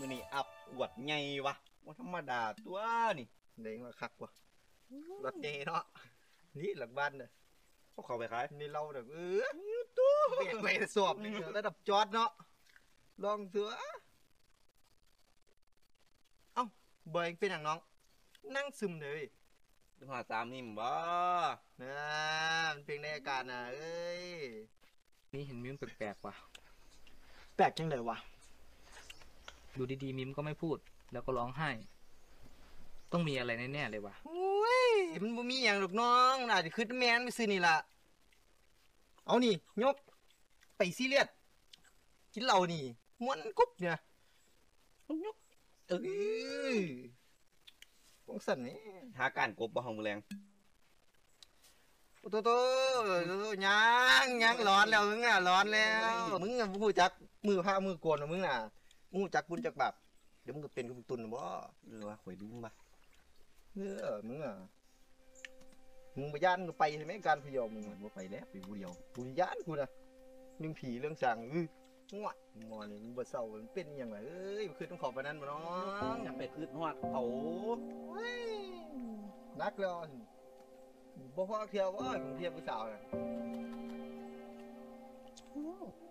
มือนี่อับอวดไงวะว่าธรรมดาตัวนี่เด้งมาคักวะรถไงเนาะนี่หลังบ้านเด้อพวกเขาไปขายนี่เราเด้อตู้เบียดไปสอบนี่ระดับจอดเนาะลองเถอะเอ้าเบย์เป็นอย่างน้องนั่งซึมเลยเป็นหัวตามนี่มั้งบ่นะมันเป็นในอากาศนะเอ้ยนี่เห็นมิมแปลกๆว่ะแปลกจังเลยวะดูดีๆมิมก็ไม่พูดแล้วก็ร้องไห้ต้องมีอะไรแน่ๆเลยว่ะโอ้ยมันบ่มีอย่างหรอกน้องอาจจะคือแมนไปซื้อนี่ล่ะเอานี่ยกไปซีเรียสกินเหล้านี่ม้วนกุ๊บเนี่ยยกพวกสันนี่หาการกบบ่ห้องแรงโตโตยังร้อนแล้วมึงอ่ะร้อนแล้วมึงอ่ะพูดจักมือผ้ามือโกนมึงอ่ะมึงจักบุญจักบาปเดี๋ยวมึงก็เป็นกุมตุนบ่วะข่อยดูมามึงอ่ะมึงไปย่านก็ไปใช่ไหมการพยอมมึงว่าไปแล้วไปผู้เดียวกูย่านกูนะเรื่องผีเรื่องสั่งงวดมอนี่มึงบ่เศร้ามันเป็นยังไงเอ้ยคือต้องขอไปนั่นบ่น้องอย่าไปคืดฮอดเขานักแล้วบ่พอเที่ยวว่ากรุงเทพผู้สาวน่ะ